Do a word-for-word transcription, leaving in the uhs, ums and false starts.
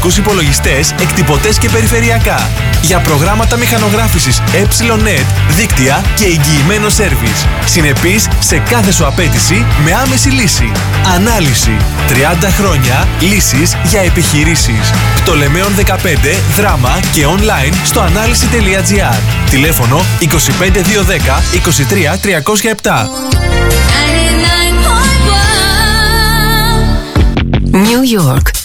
υπολογιστές, εκτυπωτές και περιφερειακά. Για προγράμματα μηχανογράφησης ε.νετ, δίκτυα και εγγυημένο σέρβις. Συνεπής σε κάθε σου απέτηση με άμεση λύση. Ανάλυση. τριάντα χρόνια λύσεις για επιχειρήσεις. Πτολεμαίων δεκαπέντε, Δράμα και online στο ανάλυση τελεία τζι άρ. Τηλέφωνο είκοσι πέντε διακόσια δέκα είκοσι τρία τριακόσια επτά. New York.